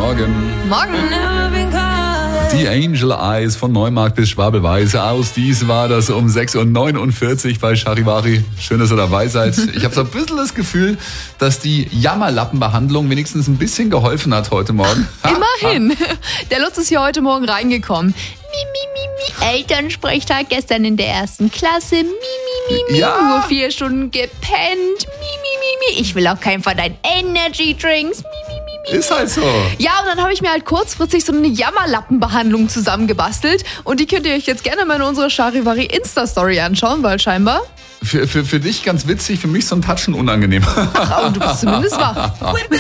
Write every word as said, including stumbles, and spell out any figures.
Morgen. Morgen. Die Angel Eyes von Neumarkt bis Schwabelweise aus. Dies war das um sechs Uhr neunundvierzig bei Charivari. Schön, dass ihr dabei seid. Ich habe so ein bisschen das Gefühl, dass die Jammerlappenbehandlung wenigstens ein bisschen geholfen hat heute Morgen. Immerhin. Der Lutz ist hier heute Morgen reingekommen. Mi, mi, mi, mi. Elternsprechtag gestern in der ersten Klasse. Mi, mi, mi, mi. Ja. Nur vier Stunden gepennt. Mi, mi, mi, mi. Ich will auch keinen von deinen Energy Drinks. Mi, mi, mi, mi. Ist halt so. Ja, und dann habe ich mir halt kurzfristig so eine Jammerlappenbehandlung zusammengebastelt. Und die könnt ihr euch jetzt gerne mal in unserer Charivari Insta-Story anschauen, weil scheinbar... Für, für, für dich ganz witzig, für mich so ein Touchen unangenehm. Ach, und du bist zumindest wach.